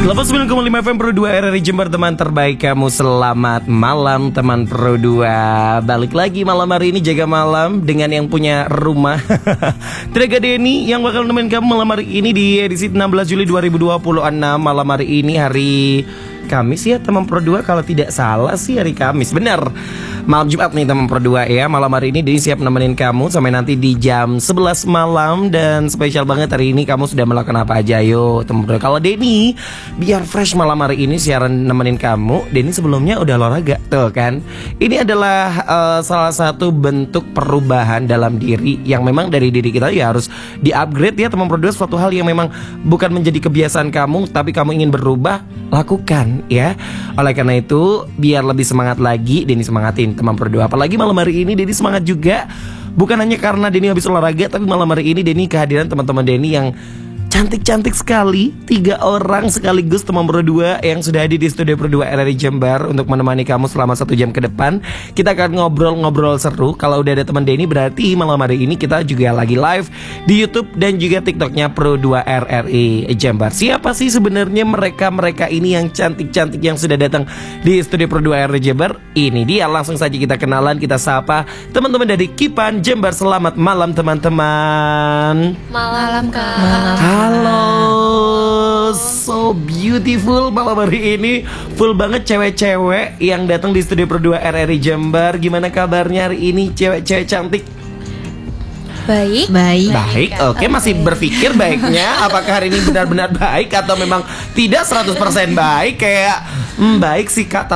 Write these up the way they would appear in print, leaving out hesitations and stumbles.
9,5 FM Pro 2 RRI Jember, teman terbaik kamu. Selamat malam teman Pro 2. Balik lagi malam hari ini jaga malam dengan yang punya rumah Tenaga Denny yang bakal nemenin kamu malam hari ini di edisi 16 Juli 2026. Malam hari ini hari Kamis ya teman Pro 2, kalau tidak salah sih hari Kamis. Bener, malam Jumat nih teman Pro 2 ya. Malam hari ini Denny siap nemenin kamu sampai nanti di jam 11 malam. Dan spesial banget hari ini, kamu sudah melakukan apa aja ayo teman Pro 2. Kalau Denny biar fresh malam hari ini siaran nemenin kamu, Denny sebelumnya udah olahraga tuh kan. Ini adalah salah satu bentuk perubahan dalam diri yang memang dari diri kita ya harus di-upgrade ya teman Pro 2. Suatu hal yang memang bukan menjadi kebiasaan kamu tapi kamu ingin berubah, lakukan ya. Oleh karena itu biar lebih semangat lagi, Denny semangatin teman Pro 2. Apalagi malam hari ini Denny semangat juga, bukan hanya karena Denny habis olahraga, tapi malam hari ini Denny kehadiran teman-teman Denny yang cantik-cantik sekali. 3 orang sekaligus teman Pro 2 yang sudah hadir di studio Pro 2 RRI Jember untuk menemani kamu selama 1 jam ke depan. Kita akan ngobrol-ngobrol seru. Kalau udah ada teman Denny berarti malam hari ini kita juga lagi live di YouTube dan juga TikToknya Pro 2 RRI Jember. Siapa sih sebenarnya mereka ini yang cantik-cantik yang sudah datang di studio Pro 2 RRI Jember? Ini dia, langsung saja kita kenalan, kita sapa teman-teman dari Kipan Jember. Selamat malam teman-teman. Malam Kak. Halo, so beautiful malam hari ini. Full banget cewek-cewek yang datang di studio Pro 2 RRI Jember. Gimana kabarnya hari ini cewek-cewek cantik? Baik. Oke, masih berpikir baiknya apakah hari ini benar-benar baik atau memang tidak 100% baik. Kayak baik sih kak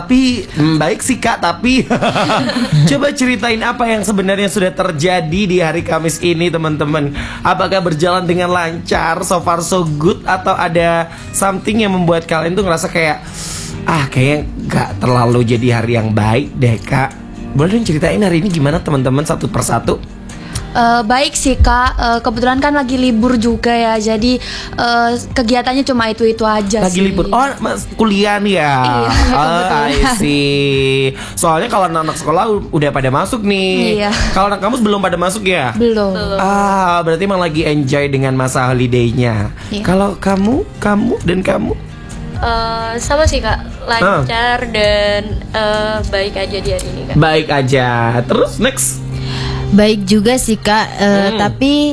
tapi coba ceritain apa yang sebenarnya sudah terjadi di hari Kamis ini teman-teman. Apakah berjalan dengan lancar, so far so good, atau ada something yang membuat kalian tuh ngerasa kayak kayaknya gak terlalu jadi hari yang baik deh kak. Boleh dong ceritain hari ini gimana teman-teman satu persatu? Baik sih kak, kebetulan kan lagi libur juga ya, jadi kegiatannya cuma itu aja lagi sih. Libur, kuliah nih ya. Iya, I see. Soalnya kalau anak sekolah udah pada masuk nih. Iya. Kalau anak kamu belum pada masuk ya? Belum. Berarti emang lagi enjoy dengan masa holiday-nya. Iya. Kalau kamu dan kamu? Sama sih kak, lancar dan baik aja di hari ini kak. Baik aja. Terus next? Baik juga sih kak, tapi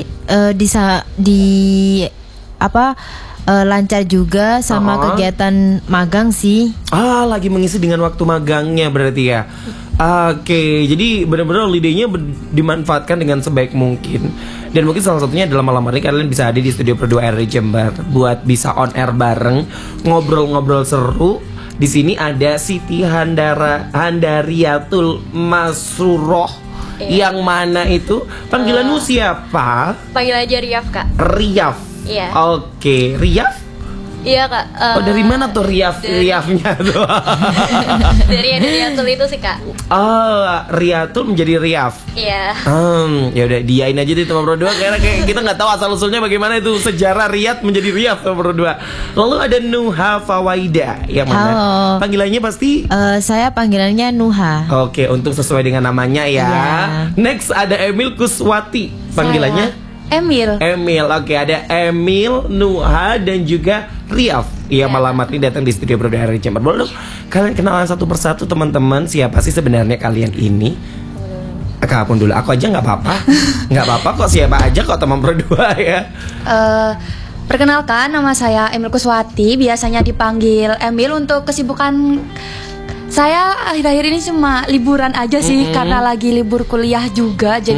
lancar juga sama kegiatan magang sih. Lagi mengisi dengan waktu magangnya berarti ya. Oke, jadi benar-benar holiday-nya dimanfaatkan dengan sebaik mungkin. Dan mungkin salah satunya adalah malam hari kalian bisa hadir di studio Pro 2 RRI Jember buat bisa on air bareng, ngobrol-ngobrol seru. Di sini ada Siti Handariatul Masruroh. Yang mana itu? Panggilanmu siapa? Panggil aja Riaf kak. Riaf. Iya. Oke, Riaf? Iya kak. Dari mana tuh Riafnya tuh? Dari Riatul itu sih kak. Riatul menjadi Riaf. Iya. Ya udah diain aja deh teman Pro 2 karena kayak kita nggak tahu asal usulnya bagaimana itu sejarah Riyad menjadi Riaf teman Pro 2. Lalu ada Nuha Fawaida yang mana? Halo. Panggilannya pasti? Saya panggilannya Nuha. Oke, untuk sesuai dengan namanya ya. Iya. Next ada Emil Kuswati. Panggilannya? Emil. Oke, ada Emil, Nuha dan juga Riaf. Iya, malam hari ini datang di studio Pro 2 RRI Jember. Boleh dong kalian kenalan satu persatu teman-teman, siapa sih sebenarnya kalian ini? Kakakpun dulu, aku aja nggak apa-apa. Nggak apa-apa kok, siapa aja kok teman Pro 2 ya. Perkenalkan, nama saya Emil Kuswati, biasanya dipanggil Emil. Untuk kesibukan saya akhir-akhir ini cuma liburan aja sih, karena lagi libur kuliah juga. Jadi